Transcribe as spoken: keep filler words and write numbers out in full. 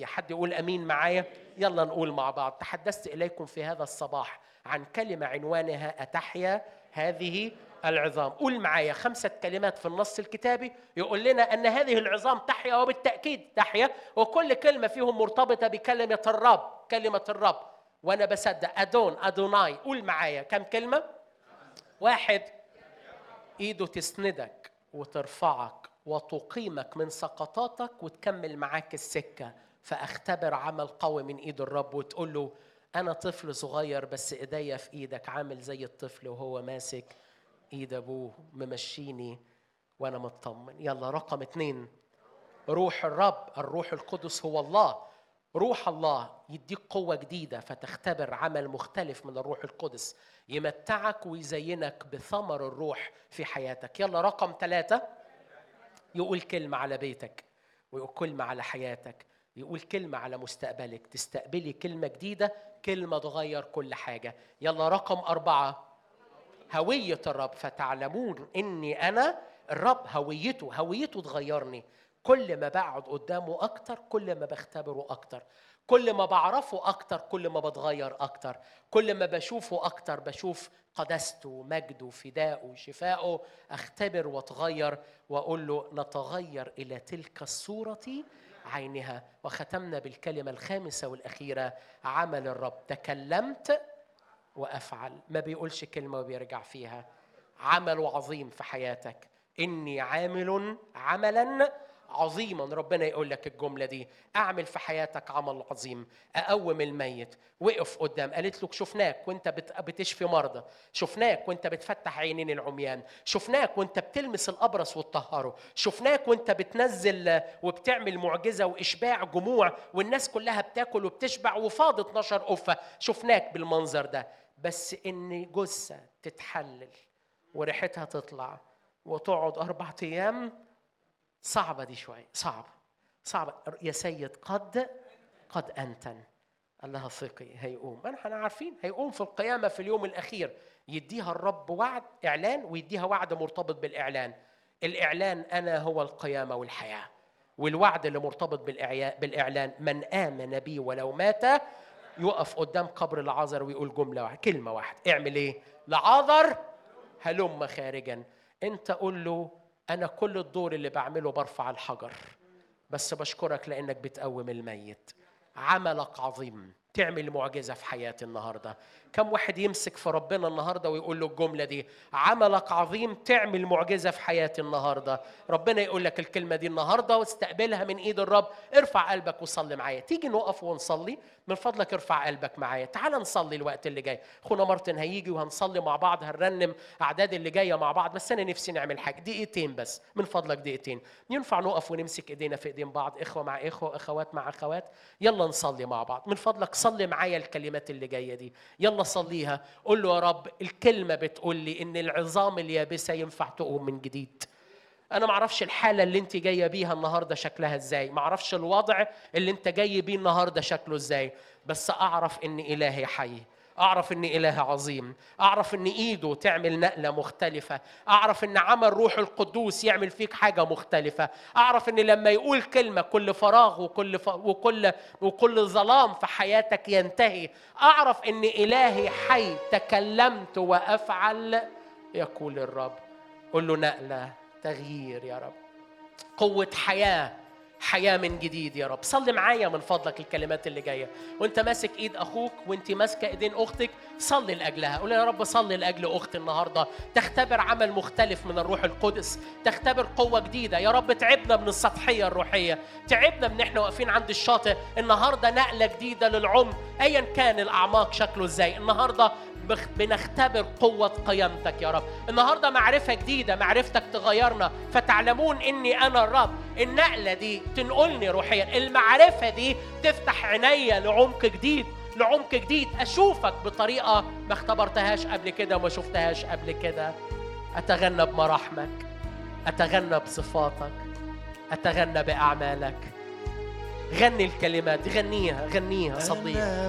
المسيح. حد يقول أمين معايا؟ يلا نقول مع بعض. تحدثت إليكم في هذا الصباح عن كلمة عنوانها أتحيا هذه العظام. قول معايا خمسة كلمات في النص الكتابي يقول لنا أن هذه العظام تحيا، وبالتأكيد تحيا، وكل كلمة فيهم مرتبطة بكلمة الرب، كلمة الرب. وأنا بصدق أدون أدوناي. قول معايا كم كلمة؟ واحد، إيده تسندك وترفعك وتقيمك من سقطاتك وتكمل معاك السكة، فأختبر عمل قوي من إيد الرب وتقول له أنا طفل صغير بس إيديا في إيدك، عامل زي الطفل وهو ماسك إيد أبوه ممشيني وأنا مطمن. يلا رقم اتنين، روح الرب. الروح القدس هو الله. روح الله يديك قوة جديدة فتختبر عمل مختلف من الروح القدس، يمتعك ويزينك بثمر الروح في حياتك. يلا رقم ثلاثة، يقول كلمة على بيتك، ويقول كلمة على حياتك، يقول كلمة على مستقبلك. تستقبلي كلمة جديدة، كلمة تغير كل حاجة. يلا رقم أربعة، هوية الرب. فتعلمون إني أنا الرب. هويته هويته تغيرني. كل ما بقعد قدامه أكتر كل ما بختبره أكتر، كل ما بعرفه أكتر كل ما بتغير أكتر، كل ما بشوفه أكتر بشوف قدسته مجده فداءه شفاءه. أختبر وأتغير وأقول له نتغير إلى تلك الصورة عينها. وختمنا بالكلمة الخامسة والأخيرة، عمل الرب. تكلمت وأفعل. ما بيقولش كلمة وبيرجع فيها. عمله عظيم في حياتك. إني عامل عملا عظيما. ربنا يقول لك الجملة دي، أعمل في حياتك عمل عظيم. أقوم الميت. وقف قدام قالت له شفناك وانت بتشفي مرضى، شفناك وانت بتفتح عينين العميان، شفناك وانت بتلمس الأبرص وتطهره، شفناك وانت بتنزل وبتعمل معجزة وإشباع جموع والناس كلها بتاكل وبتشبع وفاض اتناشر قفة. شفناك بالمنظر ده. بس إن جثة تتحلل وريحتها تطلع وتقعد أربعة أيام، صعبة دي شوية، صعبة صعبة يا سيد. قد قد أنتن. الله ثقي هيقوم. ما احنا عارفين هيقوم في القيامة في اليوم الأخير. يديها الرب وعد إعلان ويديها وعد مرتبط بالإعلان. الإعلان أنا هو القيامة والحياة، والوعد اللي مرتبط بالإعلان من آمن بي ولو مات. يقف قدام قبر لعازر ويقول جملة واحدة، كلمة واحدة. اعمل ايه؟ لعازر هلم خارجا. انت قول له أنا كل الدور اللي بعمله برفع الحجر، بس بشكرك لأنك بتقوم الميت. عملك عظيم. تعمل معجزة في حياتي النهاردة. كم واحد يمسك في ربنا النهاردة ويقول له الجملة دي، عملك عظيم تعمل معجزة في حياتي النهاردة. ربنا يقول لك الكلمة دي النهاردة واستقبلها من إيد الرب. ارفع قلبك وصلي معايا. تيجي نقف ونصلي؟ من فضلك ارفع قلبك معايا. تعال نصلي الوقت اللي جاي. أخونا مارتن هيجي وهنصلي مع بعض، هنرنم أعداد اللي جاية مع بعض. بس أنا نفسي نعمل حاجة دقيقتين بس، من فضلك دقيقتين. ينفع نقف ونمسك إيدينا في إيدين بعض، إخوة مع إخوة، أخوات مع أخوات. يلا نصلي مع بعض. من فضلك صلي معايا الكلمات اللي جاية دي. يلا صليها. قل له يا رب الكلمة بتقول لي إن العظام اليابسة ينفع تقوم من جديد. أنا معرفش الحالة اللي أنت جاية بيها النهاردة شكلها إزاي، معرفش الوضع اللي أنت جاي بيه النهاردة شكله إزاي، بس أعرف إن إلهي حي، أعرف إن إله عظيم، أعرف إن إيده تعمل نقلة مختلفة، أعرف إن عمل روح القدوس يعمل فيك حاجة مختلفة، أعرف إن لما يقول كلمة كل فراغ وكل ف... وكل وكل ظلام في حياتك ينتهي. أعرف إن إلهي حي، تكلمت وأفعل يقول الرب. قل له نقلة، تغيير يا رب، قوة حياة، حياة من جديد يا رب. صلي معايا من فضلك الكلمات اللي جاية وانت ماسك ايد اخوك وانت ماسكة ايدين اختك. صلي لاجلها. قول يا رب صلي لاجل اختي النهاردة تختبر عمل مختلف من الروح القدس، تختبر قوة جديدة. يا رب تعبنا من السطحية الروحية، تعبنا من احنا واقفين عند الشاطئ. النهاردة نقلة جديدة للعمق ايا كان الاعماق شكله ازاي. النهاردة بنختبر قوة قيامتك يا رب. النهاردة معرفة جديدة، معرفتك تغيرنا. فتعلمون إني أنا الرب. النقلة دي تنقلني روحيا، المعرفة دي تفتح عيني لعمق جديد، لعمق جديد. أشوفك بطريقة ما اختبرتهاش قبل كده وما شفتهاش قبل كده. أتغنى بمراحمك، أتغنى بصفاتك، أتغنى بأعمالك. غني الكلمات، غنيها غنيها صليها.